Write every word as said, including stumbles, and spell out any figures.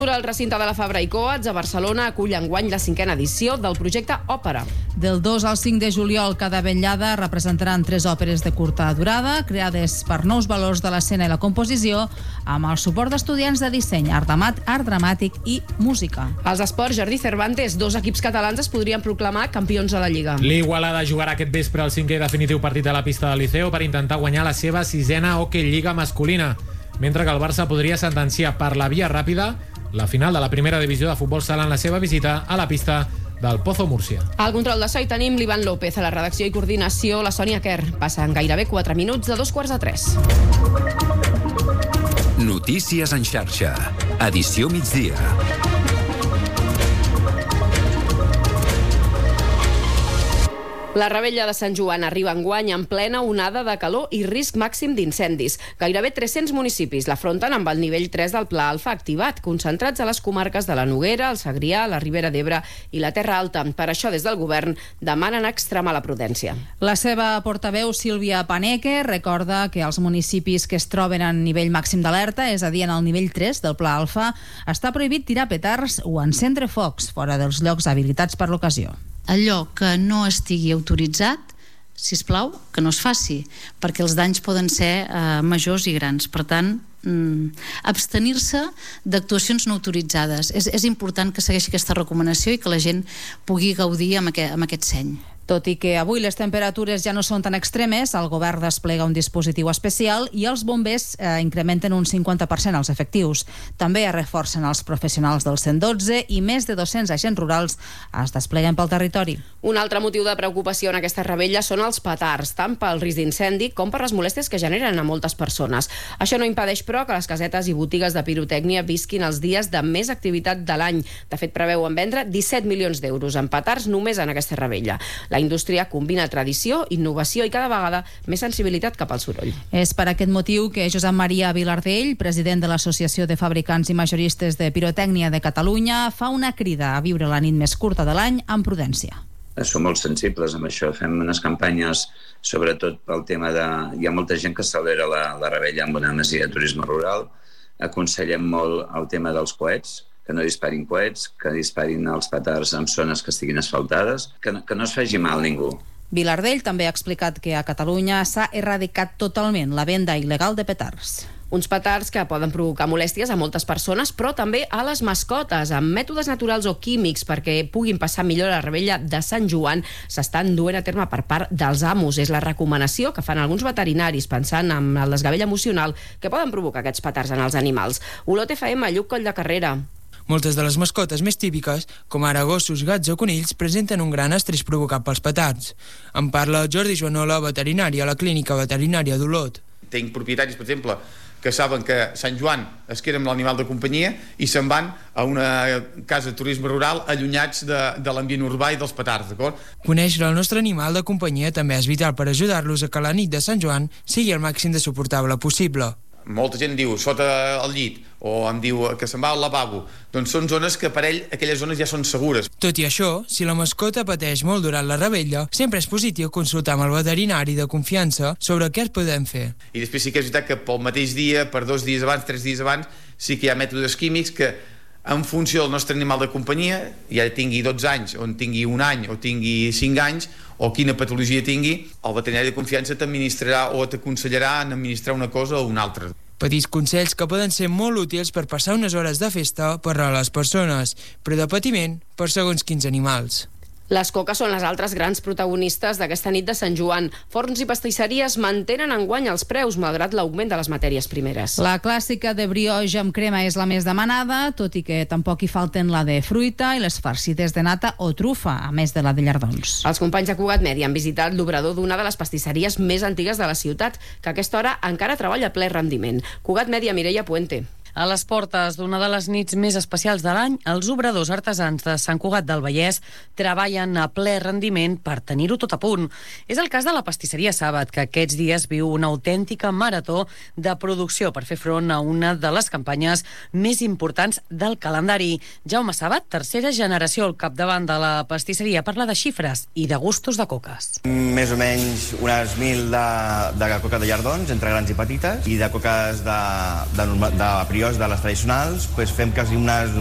El recinte de la Fabra i Coats a Barcelona acull enguany la cinquena edició del projecte Òpera. Del dos al cinc de juliol, cada vetllada representaran tres òperes de curta durada, creades per nous valors de l'escena i la composició, amb el suport d'estudiants de disseny, art, dramat, art dramàtic i música. Als esports, Jordi Cervantes, dos equips catalans es podrien proclamar campions de la Lliga. L'Igualada jugarà aquest vespre el cinquè i definitiu partit a la pista del Liceo per intentar guanyar la seva sisena Hockey Lliga masculina, mentre que el Barça podria sentenciar per la via ràpida la final de la primera divisió de futbol sala en la seva visita a la pista del Pozo Múrcia. Al control de so hi tenim l'Ivan López, a la redacció i coordinació la Sònia Quer. Passen gairebé quatre minuts de dos quarts de tres. Notícies en xarxa. Edició migdia. La revetlla de Sant Joan arriba enguany en plena onada de calor i risc màxim d'incendis. Gairebé tres-cents municipis l'afronten amb el nivell tres del Pla Alfa activat, concentrats a les comarques de la Noguera, el Segrià, la Ribera d'Ebre i la Terra Alta. Per això, des del govern, demanen extremar la prudència. La seva portaveu, Sílvia Paneque, recorda que els municipis que es troben en nivell màxim d'alerta, és a dir, en el nivell tres del Pla Alfa, està prohibit tirar petards o encendre focs fora dels llocs habilitats per l'ocasió. Allò que no estigui autoritzat, sisplau, que no es faci, perquè els danys poden ser eh, majors i grans. Per tant, mm, abstenir-se d'actuacions no autoritzades. És, és important que segueixi aquesta recomanació i que la gent pugui gaudir amb aquest, amb aquest seny. Tot i que avui les temperatures ja no són tan extremes, el govern desplega un dispositiu especial i els bombers eh, incrementen un cinquanta per cent els efectius. També es reforcen els professionals del cent dotze i més de dos-cents agents rurals es despleguen pel territori. Un altre motiu de preocupació en aquesta revetlla són els petards, tant pel risc d'incendi com per les molèsties que generen a moltes persones. Això no impedeix, però, que les casetes i botigues de pirotècnia visquin els dies de més activitat de l'any. De fet, preveuen vendre disset milions d'euros en petards només en aquesta revetlla. La indústria combina tradició, innovació i cada vegada més sensibilitat cap al soroll. És per aquest motiu que Josep Maria Vilardell, president de l'Associació de Fabricants i Majoristes de Pirotècnia de Catalunya, fa una crida a viure la nit més curta de l'any amb prudència. Som molt sensibles amb això, fem unes campanyes sobretot pel tema de... Hi ha molta gent que celebra la, la revetlla amb una masia de turisme rural, aconsellem molt el tema dels coets, que no disparin coets, que disparin els petards en zones que estiguin asfaltades, que no, que no es faci mal ningú. Vilardell també ha explicat que a Catalunya s'ha erradicat totalment la venda il·legal de petards. Uns petards que poden provocar molèsties a moltes persones, però també a les mascotes, amb mètodes naturals o químics perquè puguin passar millor la revetlla de Sant Joan, s'estan duent a terme per part dels amos. És la recomanació que fan alguns veterinaris pensant en el desgavell emocional que poden provocar aquests petards en els animals. Olot F M, Lluc Coll de Carrera. Moltes de les mascotes més típiques, com ara gossos, gats o conills, presenten un gran estrès provocat pels petards. En parla Jordi Joanola, veterinari a la Clínica Veterinària d'Olot. Tinc propietaris, per exemple, que saben que Sant Joan es queda amb l'animal de companyia i se'n van a una casa de turisme rural allunyats de, de l'ambient urbà i dels petards, d'acord? Conèixer el nostre animal de companyia també és vital per ajudar-los a que la nit de Sant Joan sigui el màxim de suportable possible. Molta gent diu sota el llit o em diu que se'n va al lavabo. Doncs són zones que per ell aquelles zones ja són segures. Tot i això, si la mascota pateix molt durant la revetlla, sempre és positiu consultar amb el veterinari de confiança sobre què es podem fer. I després sí que és veritat que pel mateix dia, per dos dies abans, tres dies abans, sí que hi ha mètodes químics que en funció del nostre animal de companyia, ja tingui dotze anys, o en tingui un any, o tingui cinc anys, o quina patologia tingui, el veterinari de confiança t'administrarà o t'aconsellarà en administrar una cosa o una altra. Petits consells que poden ser molt útils per passar unes hores de festa per a les persones, però de patiment per segons quins animals. Les coques són les altres grans protagonistes d'aquesta nit de Sant Joan. Forns i pastisseries mantenen enguany els preus, malgrat l'augment de les matèries primeres. La clàssica de brioche amb crema és la més demanada, tot i que tampoc hi falten la de fruita i les farcides de nata o trufa, a més de la de llardons. Els companys de Cugat Mèdia han visitat l'obrador d'una de les pastisseries més antigues de la ciutat, que a aquesta hora encara treballa a ple rendiment. Cugat Mèdia, Mireia Puente. A les portes d'una de les nits més especials de l'any, els obradors artesans de Sant Cugat del Vallès treballen a ple rendiment per tenir-ho tot a punt. És el cas de la pastisseria Sàbat, que aquests dies viu una autèntica marató de producció per fer front a una de les campanyes més importants del calendari. Jaume Sàbat, tercera generació al capdavant de la pastisseria, parla de xifres i de gustos de coques. Més o menys unes mil de, de coques de llardons, entre grans i petites, i de coques de, de, de, de superiors de les tradicionals, pues fem quasi unes